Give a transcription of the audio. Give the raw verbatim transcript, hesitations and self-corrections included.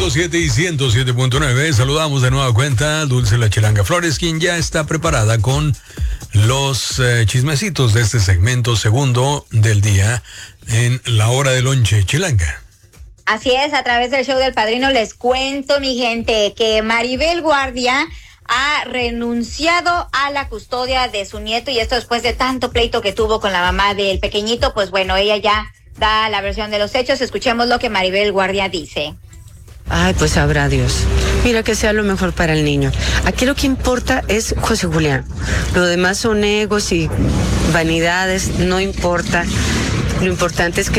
siete y ciento siete punto nueve. Saludamos de nueva cuenta Dulce La Chilanga Flores, quien ya está preparada con los eh, chismecitos de este segmento segundo del día en la hora de lonche chilanga. Así es, a través del show del Padrino les cuento, mi gente, que Maribel Guardia ha renunciado a la custodia de su nieto, y esto después de tanto pleito que tuvo con la mamá del pequeñito. Pues bueno, ella ya da la versión de los hechos. Escuchemos lo que Maribel Guardia dice. Ay, pues sabrá Dios. Mira, que sea lo mejor para el niño. Aquí lo que importa es José Julián. Lo demás son egos y vanidades, no importa. Lo importante es que